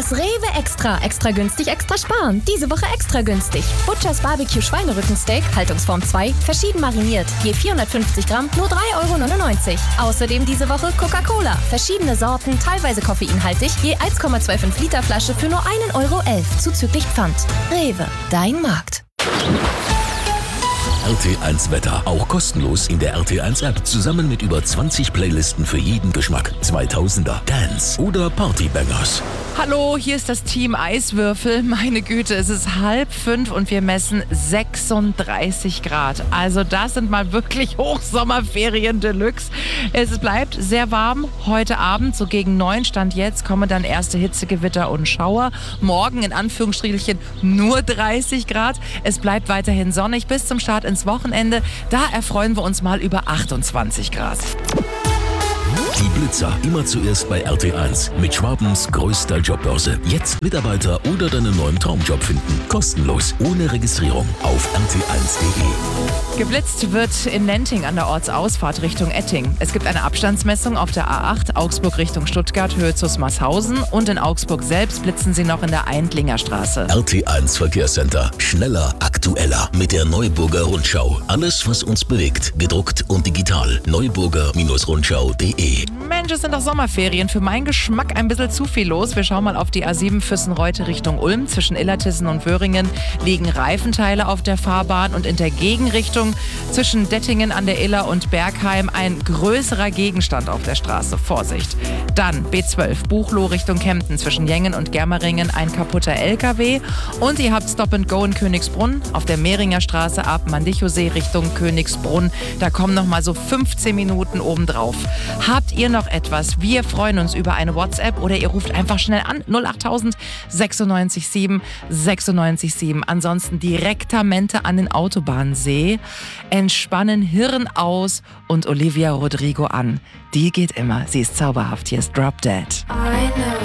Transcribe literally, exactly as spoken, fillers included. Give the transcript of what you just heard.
Das Rewe Extra. Extra günstig, extra sparen. Diese Woche extra günstig. Butchers Barbecue Schweinerückensteak, Haltungsform zwei, verschieden mariniert. Je vierhundertfünfzig Gramm, nur drei Euro neunundneunzig. Außerdem diese Woche Coca-Cola. Verschiedene Sorten, teilweise koffeinhaltig. Je eins Komma fünfundzwanzig Liter Flasche für nur ein Euro elf. Zuzüglich Pfand. Rewe, dein Markt. R T eins Wetter. Auch kostenlos in der R T eins App. Zusammen mit über zwanzig Playlisten für jeden Geschmack. zweitausender, Dance oder Partybangers. Hallo, hier ist das Team Eiswürfel. Meine Güte, es ist halb fünf und wir messen sechsunddreißig Grad. Also das sind mal wirklich Hochsommerferien Deluxe. Es bleibt sehr warm. Heute Abend, so gegen neun Stand jetzt, kommen dann erste Hitzegewitter und Schauer. Morgen in Anführungsstrichelchen nur dreißig Grad. Es bleibt weiterhin sonnig bis zum Start ins Wochenende. Da erfreuen wir uns mal über achtundzwanzig Grad. Die Blitzer immer zuerst bei R T eins mit Schwabens größter Jobbörse. Jetzt Mitarbeiter oder deinen neuen Traumjob finden. Kostenlos, ohne Registrierung auf r t eins punkt de. Geblitzt wird in Nenting an der Ortsausfahrt Richtung Etting. Es gibt eine Abstandsmessung auf der A acht, Augsburg Richtung Stuttgart, Höhe Zusmarshausen. Und in Augsburg selbst blitzen sie noch in der Eindlinger Straße. R T eins Verkehrscenter. Schneller, aktueller mit der Neuburger Rundschau. Alles, was uns bewegt, gedruckt und digital. neuburger Rundschau punkt de. Mensch, es sind doch Sommerferien. Für meinen Geschmack ein bisschen zu viel los. Wir schauen mal auf die A sieben Füssenreute Richtung Ulm. Zwischen Illertissen und Wöhringen liegen Reifenteile auf der Fahrbahn. Und in der Gegenrichtung zwischen Dettingen an der Iller und Bergheim ein größerer Gegenstand auf der Straße. Vorsicht. Dann B zwölf Buchloh Richtung Kempten. Zwischen Jengen und Germeringen ein kaputter L K W. Und ihr habt Stop and Go in Königsbrunn. Auf der Mehringer Straße ab Mandichosee Richtung Königsbrunn. Da kommen noch mal so fünfzehn Minuten obendrauf. Habt ihr noch etwas? Wir freuen uns über eine WhatsApp oder ihr ruft einfach schnell an null acht tausend sechsundneunzig sieben sechsundneunzig sieben. Ansonsten Direktamente an den Autobahnsee. Entspannen, Hirn aus und Olivia Rodrigo an. Die geht immer. Sie ist zauberhaft. Hier ist Drop Dead. I know